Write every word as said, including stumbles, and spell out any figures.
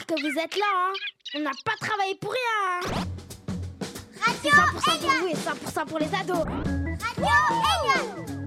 que vous êtes là, hein. On n'a pas travaillé pour rien, hein. Radio C'est cent pour cent pour Eliane. vous et cent pour cent pour les ados. Radio Eliane.